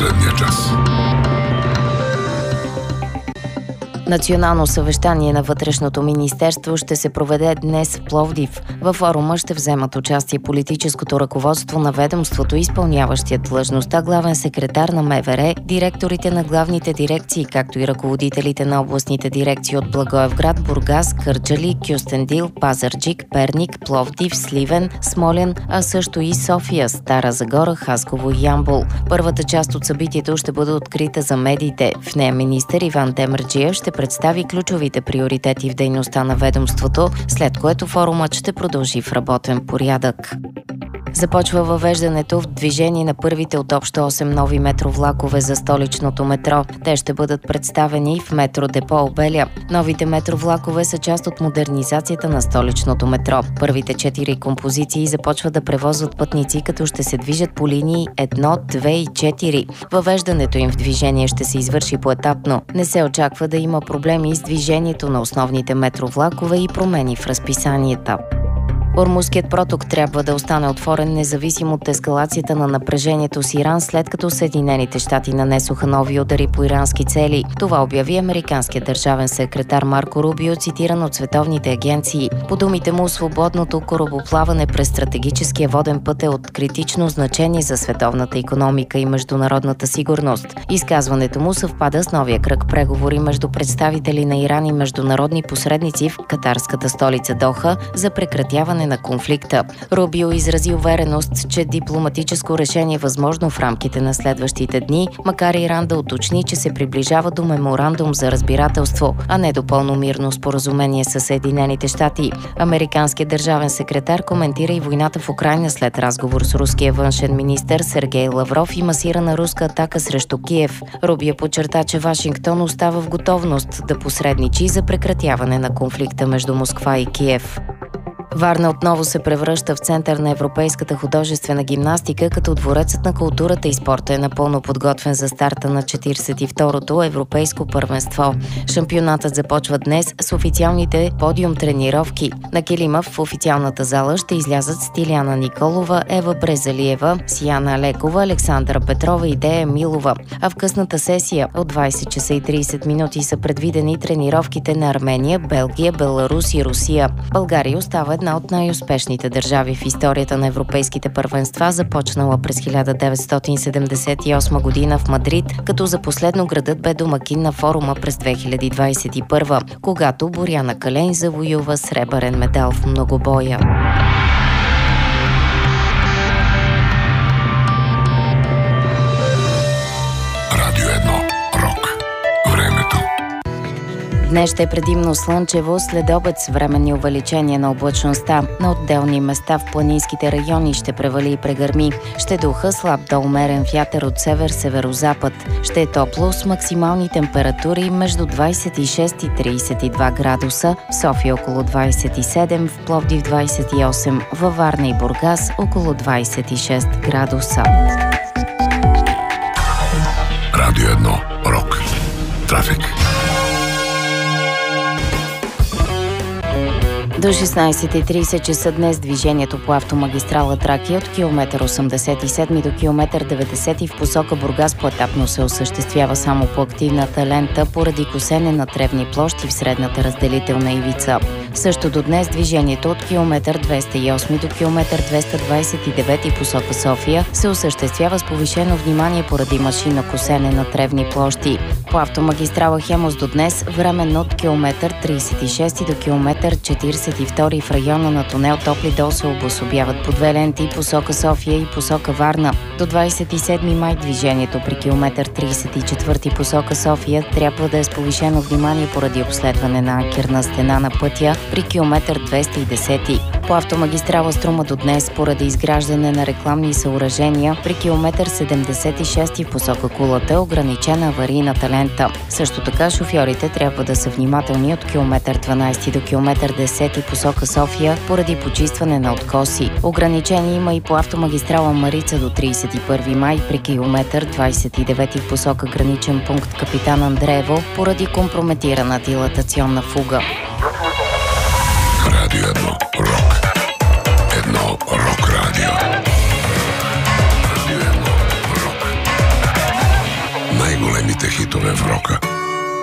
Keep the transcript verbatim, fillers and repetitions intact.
последния час. Национално съвещание на Вътрешното министерство ще се проведе днес в Пловдив. Във форума ще вземат участие политическото ръководство на ведомството, изпълняващият длъжността главен секретар на МВР, директорите на главните дирекции, както и ръководителите на областните дирекции от Благоевград, Бургас, Кърджали, Кюстендил, Пазарджик, Перник, Пловдив, Сливен, Смолян, а също и София, Стара Загора, Хасково и Ямбол. Първата част от събитието ще бъде открита за медиите. В нея министър Иван Демерджиев ще представи ключовите приоритети в дейността на ведомството, след което форумът ще продължи в работен порядък. Започва въвеждането в движение на първите от общо осем нови метровлакове за столичното метро. Те ще бъдат представени в метро депо Обеля. Новите метровлакове са част от модернизацията на столичното метро. Първите четири композиции започват да превозват пътници, като ще се движат по линии едно, две и четири. Въвеждането им в движение ще се извърши поетапно. Не се очаква да има проблеми с движението на основните метровлакове и промени в разписанията. Ормузският проток трябва да остане отворен независимо от ескалацията на напрежението с Иран, след като Съединените щати нанесоха нови удари по ирански цели. Това обяви американският държавен секретар Марко Рубио, цитиран от световните агенции. По думите му, свободното корабоплаване през стратегическия воден път е от критично значение за световната икономика и международната сигурност. Изказването му съвпада с новия кръг преговори между представители на Иран и международни посредници в катарската столица Доха за прекратяване на конфликта. Рубио изрази увереност, че дипломатическо решение е възможно в рамките на следващите дни, макар Иран да уточни, че се приближава до меморандум за разбирателство, а не до пълно мирно споразумение с Съединените щати. Американският държавен секретар коментира и войната в Украйна след разговор с руския външен министър Сергей Лавров и масирана руска атака срещу Киев. Рубио подчерта, че Вашингтон остава в готовност да посредничи за прекратяване на конфликта между Москва и Киев. Варна отново се превръща в център на европейската художествена гимнастика, като дворецът на културата и спорта е напълно подготвен за старта на четиридесет и второто европейско първенство. Шампионатът започва днес с официалните подиум тренировки. На килима в официалната зала ще излязат Стиляна Николова, Ева Брезалиева, Сияна Лекова, Александра Петрова и Дея Милова. А в късната сесия от двадесет часа и тридесет минути са предвидени тренировките на Армения, Белгия, Беларус и Русия. България остава една от най-успешните държави в историята на европейските първенства, започнала през хиляда деветстотин седемдесет и осма година в Мадрид, като за последно градът бе домакин на форума през две хиляди двадесет и първа, когато Боряна Калейн завоюва сребърен медал в многобоя. Радио едно. Рок. Времето. Днес ще е предимно слънчево, след обед с временни увеличения на облачността. На отделни места в планинските райони ще превали и прегърми. Ще духа слаб до умерен вятър от север-северозапад. Ще е топло с максимални температури между двадесет и шест и тридесет и два градуса, в София около двадесет и седем, в Пловдив двадесет и осем, във Варна и Бургас около двадесет и шест градуса. Радио едно. Рок. Трафик. До шестнадесет и тридесет часа днес движението по автомагистрала Тракия от километър осемдесет и седем до километър деветдесет в посока Бургас поетапно се осъществява само по активната лента поради косене на тревни площи в средната разделителна ивица. Също до днес движението от километър двеста и осем до километър двеста двадесет и девет в посока София се осъществява с повишено внимание поради машинно косене на тревни площи. По автомагистрала Хемус до днес временно от километър тридесет и шест до километър четиридесет и втори в района на тунел Топли дол се обособяват по две ленти посока София и посока Варна. До двадесет и седми май движението при километър тридесет и четвърти посока София трябва да е с повишено внимание поради обследване на анкерна стена на пътя при километър двеста и десет. По автомагистрала Струма до днес поради изграждане на рекламни съоръжения при километър седемдесет и шест в посока Кулата е ограничена аварийната лента. Също така шофьорите трябва да са внимателни от километър дванадесет до километър десет посока София поради почистване на откоси. Ограничение има и по автомагистрала Марица до тридесет и първи май при километър двадесет и девет в посока граничен пункт Капитан Андреево поради компрометирана дилатационна фуга. Радио едно. Рок. Едно рок радио. Радио едно. Рок. най-големите хитове в рока.